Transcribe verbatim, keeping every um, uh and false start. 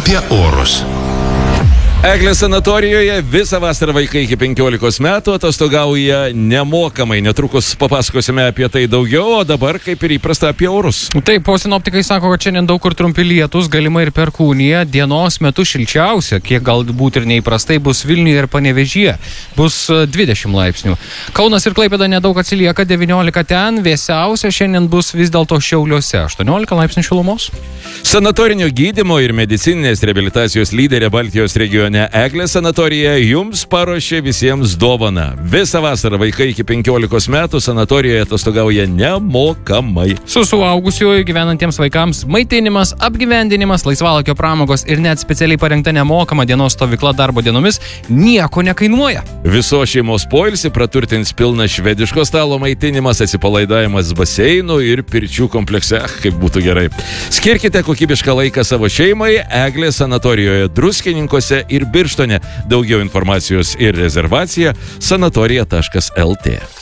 apie orus. Eglės sanatorijoje visą vasarą vaikai iki penkiolikos metų atostogauja nemokamai. Netrukus papasakosime apie tai daugiau, o dabar, kaip ir įprasta, apie orus. Taip, po sinoptikai sako, kad šiandien daug kur trumpi lietus, galima ir perkūnija. Dienos metu šilčiausia, kiek galbūt ir neįprastai, bus Vilniuje ir Panevėžyje. Bus dvidešimt laipsnių. Kaunas ir Klaipėda nedaug atsilieka, devyniolika ten. Vėsiausia šiandien bus vis dėlto Šiauliuose, aštuoniolika laipsnių šilumos. Sanatorinio gydymo ir medicininės reabilitacijos lyderė Baltijos regione Eglė sanatorija jums paruošė visiems dovaną. Visą vasarą vaikai iki penkiolikos metų sanatorijoje atostogauja nemokamai. Su suaugusiuoju gyvenantiems vaikams maitinimas, apgyvendinimas, laisvalakio pramogos ir net specialiai parengta nemokama dienos stovykla darbo dienomis nieko nekainuoja. Viso šeimos poilsį praturtins pilnas švediško stalo maitinimas, atsipalaidavimas baseinų ir pirčių komplekse, kaip būtų gerai. Skirkite kokybišką laiką savo šeimai Eglės sanatorijoje Druskininkuose ir Birštone. Daugiau informacijos ir rezervacija sanatorija taškas el tė.